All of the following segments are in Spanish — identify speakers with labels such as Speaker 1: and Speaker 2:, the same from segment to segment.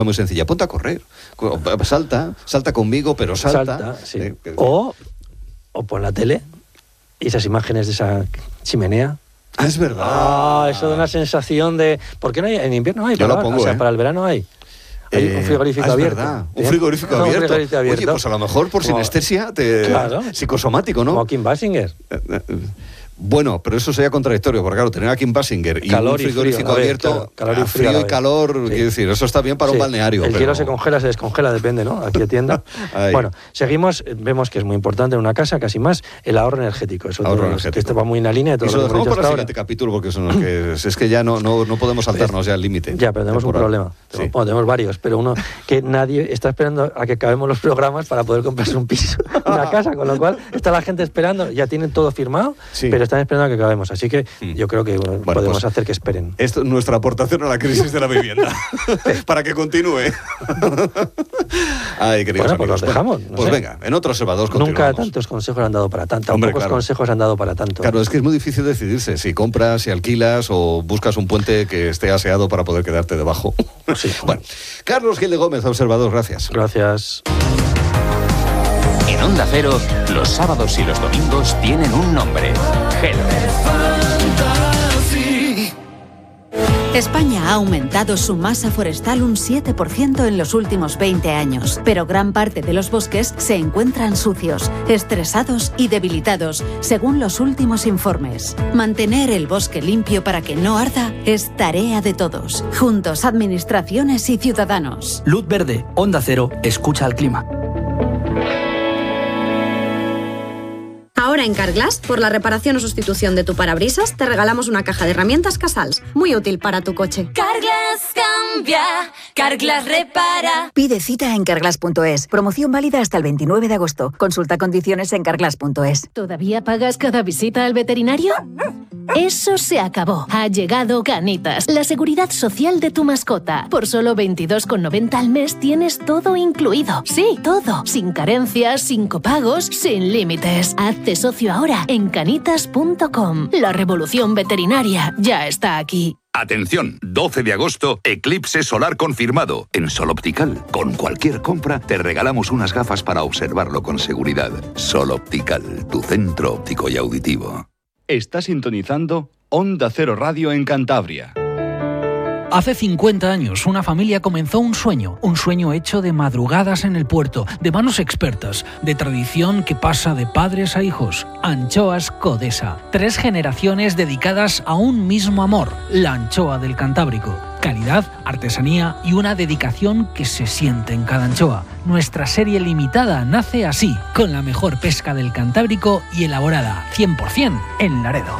Speaker 1: muy sencilla, ponte a correr, salta conmigo, pero salta.
Speaker 2: Sí. O pon la tele y esas imágenes de esa chimenea.
Speaker 1: Ah, es verdad.
Speaker 2: Eso da una sensación de... ¿Por qué no hay? En invierno hay.
Speaker 1: Yo lo pongo,
Speaker 2: para el verano hay. Hay un frigorífico abierto.
Speaker 1: Verdad. Un frigorífico abierto. Oye, pues a lo mejor por sinestesia psicosomático, ¿no?
Speaker 2: Como Kim Basinger.
Speaker 1: Bueno, pero eso sería contradictorio, porque claro, tener a Kim Basinger y un frigorífico abierto, frío y calor, quiero decir, eso está bien para un balneario.
Speaker 2: El hielo se congela, se descongela, depende, ¿no? Aquí atienda. Bueno, seguimos, vemos que es muy importante en una casa, casi más, el ahorro energético. Eso que esto va muy en la línea de todo.
Speaker 1: Eso lo dejamos para el siguiente capítulo, porque son los que es que ya no podemos saltarnos ya el límite.
Speaker 2: Ya, pero tenemos un problema. Bueno, tenemos varios, pero uno que nadie está esperando a que acabemos los programas para poder comprarse un piso, una casa, con lo cual está la gente esperando, ya tienen todo firmado, pero están esperando a que acabemos, así que yo creo que podemos hacer que esperen.
Speaker 1: Esto es nuestra aportación a la crisis de la vivienda, para que continúe. Ay, queridos amigos.
Speaker 2: Pues los dejamos.
Speaker 1: Venga, en otro Observador continuamos.
Speaker 2: Nunca tantos consejos han dado para tanto, pocos consejos han dado para tanto.
Speaker 1: Claro, es que es muy difícil decidirse si compras, si alquilas o buscas un puente que esté aseado para poder quedarte debajo.
Speaker 2: Sí.
Speaker 1: Bueno, Carlos Gil de Gómez, Observador, gracias.
Speaker 2: Gracias.
Speaker 3: En Onda Cero, los sábados y los domingos tienen un nombre: Hello.
Speaker 4: España ha aumentado su masa forestal un 7% en los últimos 20 años, pero gran parte de los bosques se encuentran sucios, estresados y debilitados, según los últimos informes. Mantener el bosque limpio para que no arda es tarea de todos, juntos administraciones y ciudadanos.
Speaker 5: Luz verde, Onda Cero, escucha al clima.
Speaker 6: Ahora en Carglass, por la reparación o sustitución de tu parabrisas, te regalamos una caja de herramientas Casals, muy útil para tu coche.
Speaker 7: Carglass cambia, Carglass repara.
Speaker 8: Pide cita en Carglass.es. Promoción válida hasta el 29 de agosto. Consulta condiciones en Carglass.es.
Speaker 9: ¿Todavía pagas cada visita al veterinario? Eso se acabó. Ha llegado Canitas, la seguridad social de tu mascota. Por solo 22,90 al mes tienes todo incluido. Sí, todo. Sin carencias, sin copagos, sin límites. Hazte socio ahora en canitas.com. La revolución veterinaria ya está aquí.
Speaker 10: Atención, 12 de agosto, eclipse solar confirmado. En Sol Optical, con cualquier compra, te regalamos unas gafas para observarlo con seguridad. Sol Optical, tu centro óptico y auditivo.
Speaker 11: Está sintonizando Onda Cero Radio en Cantabria.
Speaker 12: Hace 50 años, una familia comenzó un sueño hecho de madrugadas en el puerto, de manos expertas, de tradición que pasa de padres a hijos. Anchoas Codesa. 3 generaciones dedicadas a un mismo amor, la anchoa del Cantábrico. Calidad, artesanía y una dedicación que se siente en cada anchoa. Nuestra serie limitada nace así, con la mejor pesca del Cantábrico y elaborada 100% en Laredo.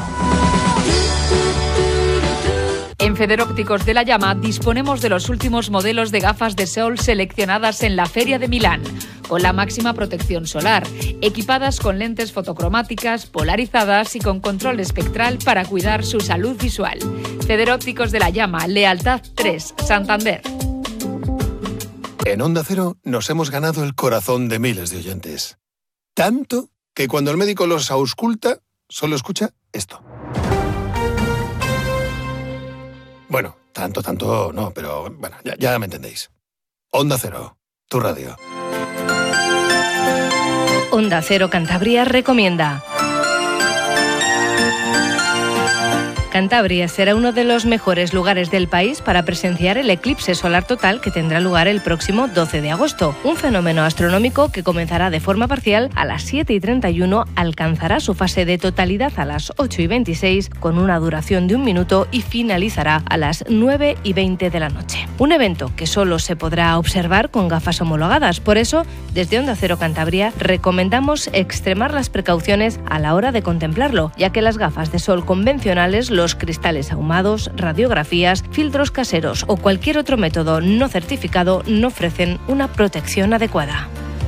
Speaker 13: En Federópticos de la Llama disponemos de los últimos modelos de gafas de sol seleccionadas en la Feria de Milán, con la máxima protección solar, equipadas con lentes fotocromáticas, polarizadas y con control espectral para cuidar su salud visual. Federópticos de la Llama, Lealtad 3, Santander.
Speaker 14: En Onda Cero nos hemos ganado el corazón de miles de oyentes. Tanto que cuando el médico los ausculta, solo escucha esto. Bueno, tanto no, pero bueno, ya me entendéis. Onda Cero, tu radio.
Speaker 15: Onda Cero Cantabria recomienda. Cantabria será uno de los mejores lugares del país para presenciar el eclipse solar total que tendrá lugar el próximo 12 de agosto. Un fenómeno astronómico que comenzará de forma parcial a las 7:31, alcanzará su fase de totalidad a las 8:26 con una duración de 1 minuto y finalizará a las 9:20 de la noche. Un evento que solo se podrá observar con gafas homologadas. Por eso, desde Onda Cero Cantabria recomendamos extremar las precauciones a la hora de contemplarlo, ya que las gafas de sol convencionales, los cristales ahumados, radiografías, filtros caseros o cualquier otro método no certificado no ofrecen una protección adecuada.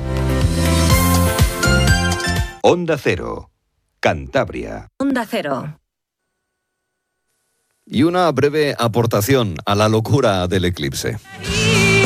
Speaker 1: Onda Cero, Cantabria.
Speaker 6: Onda Cero.
Speaker 1: Y una breve aportación a la locura del eclipse.